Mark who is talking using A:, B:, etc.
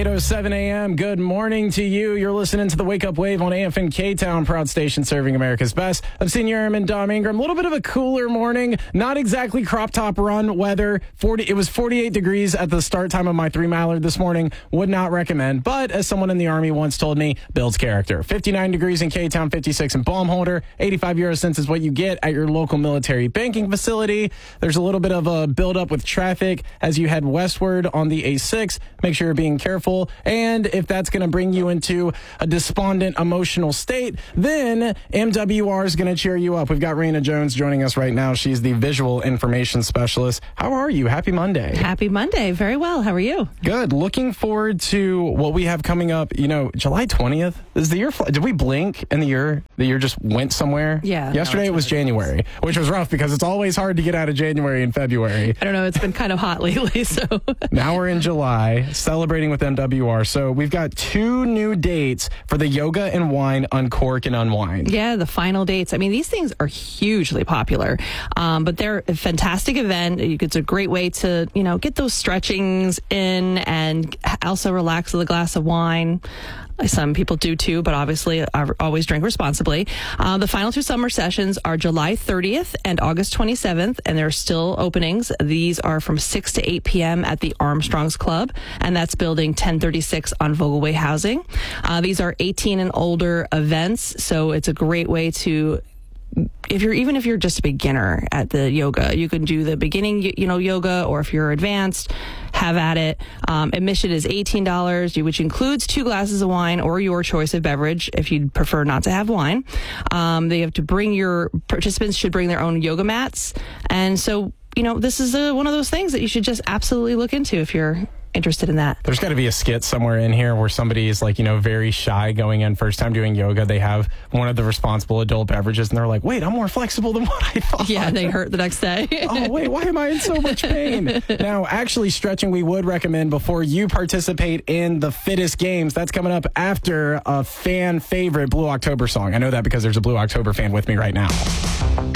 A: 8:07 a.m. Good morning to you. You're listening to the Wake Up Wave on AFN K-Town, proud station serving America's best. I'm Senior Airman Dom Ingram. A little bit of a cooler morning, not exactly crop top run weather. It was 48 degrees at the start time of my 3-miler this morning. Would not recommend, but as someone in the Army once told me, builds character. 59 degrees in K-Town, 56 in Baumholder. 85 euro cents is what you get at your local military banking facility. There's a little bit of a buildup with traffic as you head westward on the A6. Make sure you're being careful. And if that's going to bring you into a despondent, emotional state, then MWR is going to cheer you up. We've got Raina Jones joining us right now. She's the visual information specialist. How are you? Happy Monday.
B: Happy Monday. Very well. How are you?
A: Good. Looking forward to what we have coming up. You know, July 20th is the year. Did we blink and the year just went somewhere?
B: Yeah.
A: Yesterday it was January, which was rough because it's always hard to get out of January and February.
B: I don't know. It's been kind of hot lately. So
A: now we're in July, celebrating with MWR. So we've got 2 new dates for the Yoga and Wine Uncork and Unwind.
B: Yeah, the final dates. I mean, these things are hugely popular, but they're a fantastic event. It's a great way to, get those stretchings in and also relax with a glass of wine. Some people do too, but obviously I always drink responsibly. The final 2 summer sessions are July 30th and August 27th, and there are still openings. These are from 6 to 8 p.m. at the Armstrongs Club, and that's building 1036 on Vogelway Housing. These are 18 and older events, so it's a great way to... Even if you're just a beginner at the yoga, you can do the beginning, yoga, or if you're advanced, have at it. Admission is $18, which includes 2 glasses of wine or your choice of beverage if you'd prefer not to have wine. Participants should bring their own yoga mats. And so, this is one of those things that you should just absolutely look into if you're interested in that.
A: There's got to be a skit somewhere in here where somebody is very shy going in, first time doing yoga. They have one of the responsible adult beverages and they're like, wait, I'm more flexible than what I thought.
B: Yeah, they hurt the next day.
A: Oh, wait, why am I in so much pain? Now, actually stretching we would recommend before you participate in the fittest games. That's coming up after a fan favorite Blue October song. I know that because there's a Blue October fan with me right now.